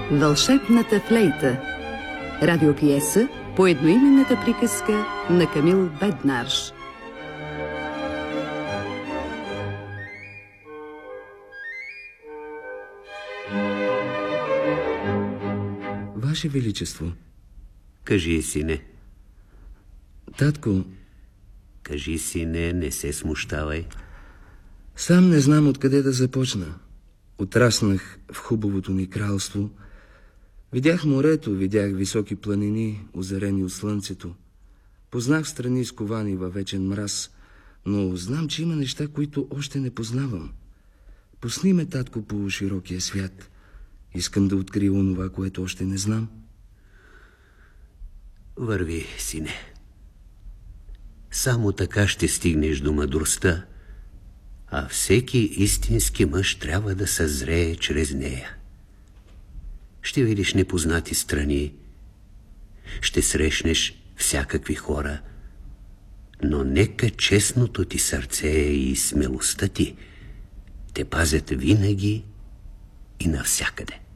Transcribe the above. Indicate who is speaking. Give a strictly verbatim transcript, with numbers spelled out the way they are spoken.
Speaker 1: Вълшебната флейта. Радиопиеса по едноименната приказка на Камил Беднарш.
Speaker 2: Ваше Величество.
Speaker 3: Кажи, сине.
Speaker 2: Татко.
Speaker 3: Кажи, сине, не се смущавай.
Speaker 2: Сам не знам откъде да започна. Отраснах в хубавото ни кралство. Видях морето, видях високи планини, озарени от слънцето. Познах страни сковани във вечен мраз, но знам, че има неща, които още не познавам. Пусни ме, татко, по широкия свят. Искам да открия онова, което още не знам.
Speaker 3: Върви, сине. Само така ще стигнеш до мъдростта, а всеки истински мъж трябва да съзрее чрез нея. Ще видиш непознати страни, ще срещнеш всякакви хора, но нека честното ти сърце и смелостта ти те пазят винаги и навсякъде.